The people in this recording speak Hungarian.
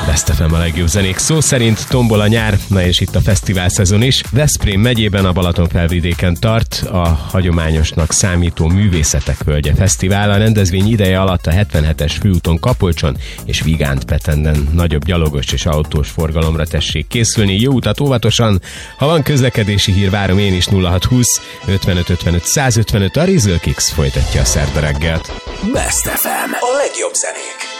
Best FM a legjobb zenék szó szerint, tombol a nyár, na és itt a fesztivál szezon is. Veszprém megyében a Balatonfelvidéken tart a hagyományosnak számító Művészetek Völgye Fesztivál. A rendezvény ideje alatt a 77-es főúton Kapolcson és Vigánt-Petenden nagyobb gyalogos és autós forgalomra tessék készülni. Jó utat óvatosan, ha van közlekedési hír, várom én is. 0620 55 55 155. A Rizl Kicks folytatja a szerda reggelt. Best FM, a legjobb zenék.